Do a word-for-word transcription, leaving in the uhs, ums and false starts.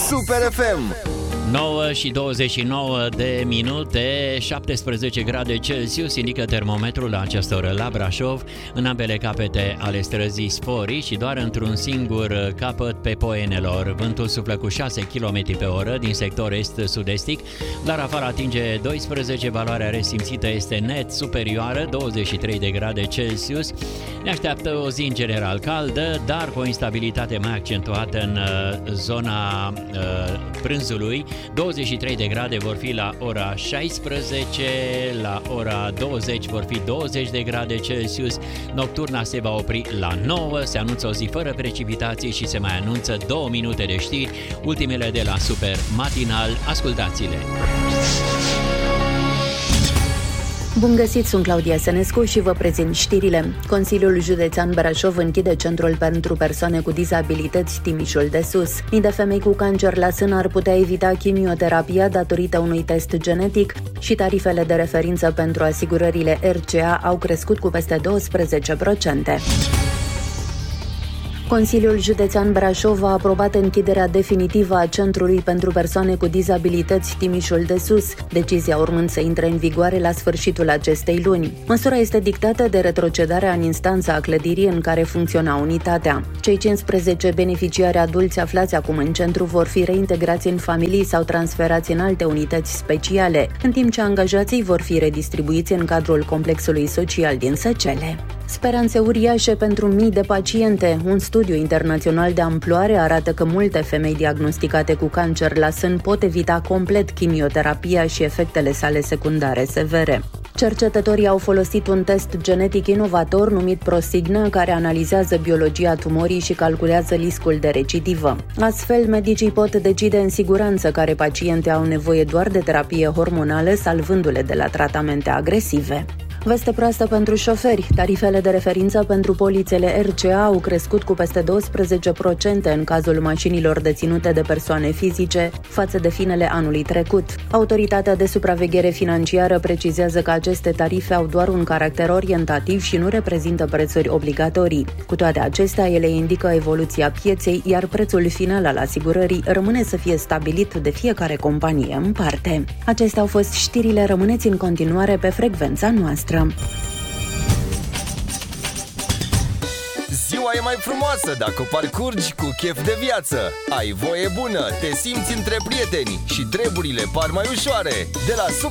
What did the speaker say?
Super F M. nouă și douăzeci și nouă de minute, șaptesprezece grade Celsius indică termometrul la această oră la Brașov, în ambele capete ale străzii Sforii și doar într-un singur capăt pe Poenelor. Vântul suflă cu șase kilometri pe oră din sector est-sud-estic, dar afară atinge doisprezece, valoarea resimțită este net superioară, douăzeci și trei de grade Celsius. Ne așteaptă o zi în general caldă, dar cu o instabilitate mai accentuată în zona uh, prânzului. douăzeci și trei de grade vor fi la ora șaisprezece, la ora douăzeci vor fi douăzeci de grade Celsius, nocturna se va opri la nouă, se anunță o zi fără precipitații și se mai anunță două minute de știri, ultimele de la Super Matinal, ascultați-le! Bun găsit, sunt Claudia Sănescu și vă prezint știrile. Consiliul Județean Brașov închide Centrul pentru Persoane cu Dizabilități Timișul de Sus. Mii de femei cu cancer la sân ar putea evita chimioterapia datorită unui test genetic și tarifele de referință pentru asigurările R C A au crescut cu peste douăsprezece la sută. Consiliul Județean Brașov a aprobat închiderea definitivă a Centrului pentru Persoane cu Dizabilități Timișul de Sus, decizia urmând să intre în vigoare la sfârșitul acestei luni. Măsura este dictată de retrocedarea în instanță a clădirii în care funcționa unitatea. Cei cincisprezece beneficiari adulți aflați acum în centru vor fi reintegrați în familii sau transferați în alte unități speciale, în timp ce angajații vor fi redistribuiți în cadrul complexului social din Săcele. Speranțe uriașe pentru mii de paciente. Un studiu internațional de amploare arată că multe femei diagnosticate cu cancer la sân pot evita complet chimioterapia și efectele sale secundare severe. Cercetătorii au folosit un test genetic inovator numit Prosigna, care analizează biologia tumorii și calculează riscul de recidivă. Astfel, medicii pot decide în siguranță care paciente au nevoie doar de terapie hormonală, salvându-le de la tratamente agresive. Veste proastă pentru șoferi. Tarifele de referință pentru polițele R C A au crescut cu peste douăsprezece la sută în cazul mașinilor deținute de persoane fizice față de finele anului trecut. Autoritatea de supraveghere financiară precizează că aceste tarife au doar un caracter orientativ și nu reprezintă prețuri obligatorii. Cu toate acestea, ele indică evoluția pieței, iar prețul final al asigurării rămâne să fie stabilit de fiecare companie în parte. Acestea au fost știrile, rămâneți în continuare pe frecvența noastră. Ziua e mai frumoasă dacă o parcurgi cu chef de viață. Ai voie bună, te simți între prieteni și treburile par mai ușoare. De la